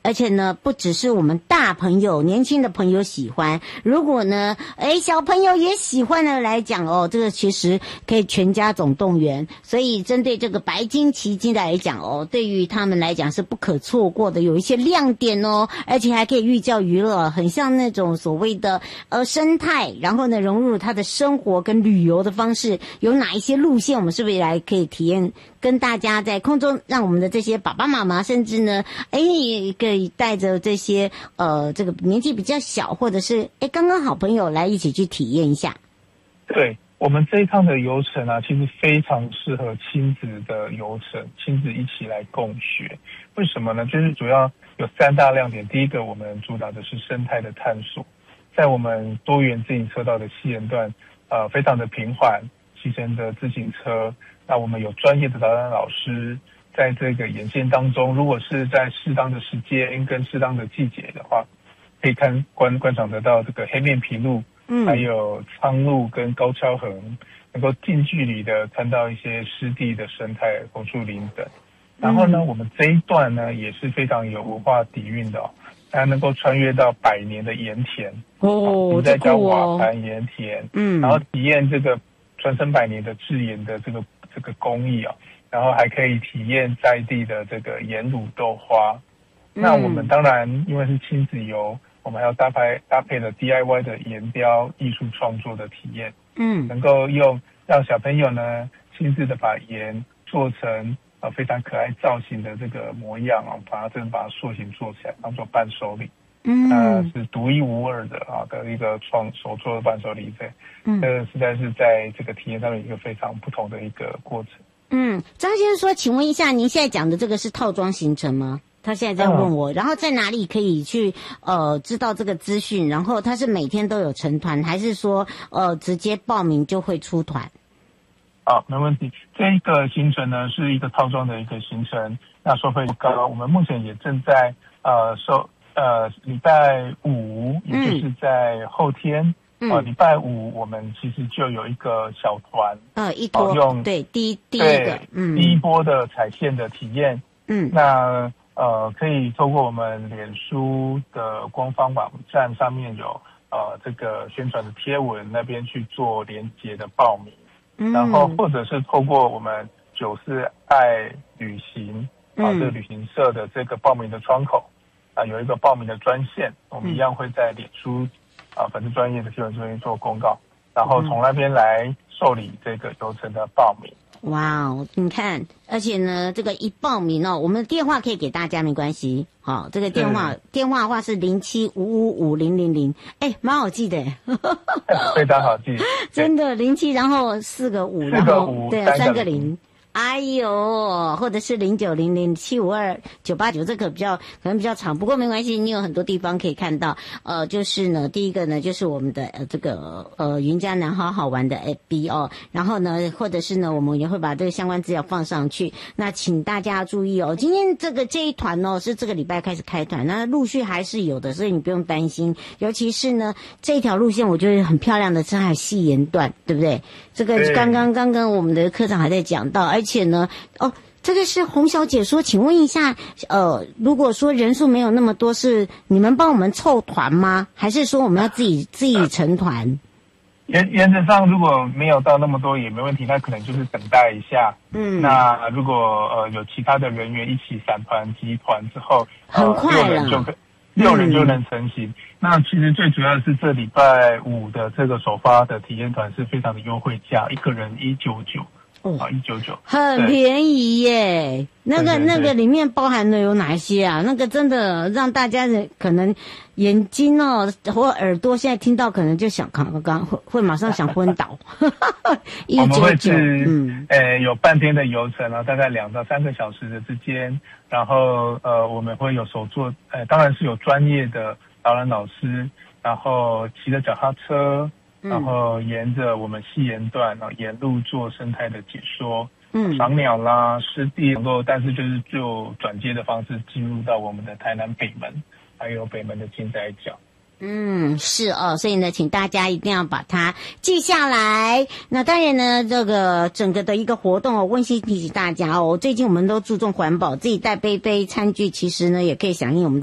而且呢，不只是我们大朋友、年轻的朋友喜欢，如果呢，小朋友也喜欢的来讲哦，这个其实可以全家总动员。所以针对这个白金奇迹来讲哦，对于他们来讲是不可错过的，有一些亮点哦，而且还可以寓教于乐，很像那种所谓的生态，然后呢融入他的生活跟旅游的方式，有哪一些路线，我们是不是来可以体验，跟大家在空中，让我们的这些爸爸妈妈，甚至呢，也可以带着这些这个年纪比较小，或者是刚刚好朋友来一起去体验一下。 对，我们这一趟的游程啊，其实非常适合亲子的游程，亲子一起来共学。为什么呢？就是主要有3大亮点。第一个，我们主打的是生态的探索，在我们多元自行车道的西沿段，非常的平缓，骑乘的自行车。那我们有专业的导览老师，在这个沿线当中，如果是在适当的时间跟适当的季节的话，可以观赏得到这个黑面琵鹭，还有苍鹭跟高跷横，能够近距离的看到一些湿地的生态、红树林等。然后呢，我们这一段呢也是非常有文化底蕴的它能够穿越到100年的盐田哦， 再叫瓦盘盐田，然后体验这个传承100年的制盐的这个工艺然后还可以体验在地的这个盐卤豆花。那我们当然因为是亲子游，我们还要搭配了 DIY 的盐雕艺术创作的体验，能够让小朋友呢亲自的把盐做成非常可爱造型的这个模样把它塑形做起来，当做伴手礼。是独一无二的的一个手做的伴手礼。这实在是在这个体验上面一个非常不同的一个过程。 张先生说，请问一下，您现在讲的这个是套装行程吗？他现在在问我，然后在哪里可以去知道这个资讯？然后他是每天都有成团，还是说直接报名就会出团？ 没问题。这个行程呢是一个套装的一个行程，那收费高。我们目前也正在礼拜5，也就是在后天。礼拜5我们其实就有一个小团， 一波用第一波的踩线的体验。那可以透过我们脸书的官方网站上面有这个宣传的贴文，那边去做连结的报名。然后或者是透过我们94爱旅行这个旅行社的这个报名的窗口有一个报名的专线，我们一样会在脸书粉丝专业的新闻中心做公告，然后从那边来受理这个游程的报名。 哇哦，你看，而且呢，这个一报名我们的电话可以给大家，没关系。好，这个电话的话是07555000，蛮好记的非常好记， 真的07，然后4个5，然后对3个0。哎呦，或者是0900752989，这个可能比较长，不过没关系，你有很多地方可以看到。就是呢，第一个呢，就是我们的这个云嘉南好玩的 FB 然后呢，或者是呢，我们也会把这个相关资料放上去。那请大家注意今天这一团是这个礼拜开始开团，那陆续还是有的，所以你不用担心。尤其是呢，这一条路线我觉得很漂亮的是还有西沿段，对不对？这个刚刚我们的科长还在讲到，而且呢，这个是洪小姐说，请问一下，如果说人数没有那么多，是你们帮我们凑团吗？还是说我们要自己成团？ 原则上如果没有到那么多也没问题，那可能就是等待一下。那如果有其他的人员一起散团集团之后， 很快了 6人就能成型。那其实最主要的是这礼拜5的这个首发的体验团是非常的优惠价，一个人199。199， 很便宜耶。那个里面包含的有哪些啊？那个真的让大家可能眼睛或耳朵现在听到可能就想刚会马上想昏倒。 我们会是有半天的游程大概2到3个小时的之间，然后我们会有手作，当然是有专业的导览老师，然后骑着脚踏车。然后沿着我们西沿段沿路做生态的解说，赏鸟啦、湿地，能够但是就转接的方式进入到我们的台南北门，还有北门的金仔角。 是所以呢，请大家一定要把它记下来。那当然呢，这个整个的一个活动温馨提醒大家最近我们都注重环保，自己带杯餐具，其实呢也可以响应我们的